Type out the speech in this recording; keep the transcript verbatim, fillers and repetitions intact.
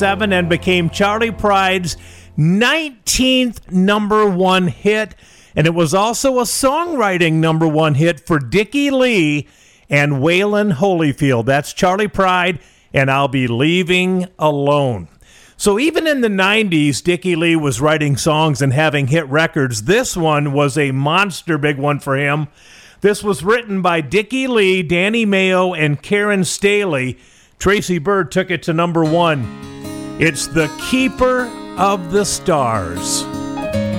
seven and became Charley Pride's nineteenth number one hit. And it was also a songwriting number one hit for Dickie Lee and Waylon Holyfield. That's Charley Pride and I'll Be Leaving Alone. So even in the nineties, Dickie Lee was writing songs and having hit records. This one was a monster big one for him. This was written by Dickie Lee, Danny Mayo, and Karen Staley. Tracy Byrd took it to number one. It's The Keeper of the Stars.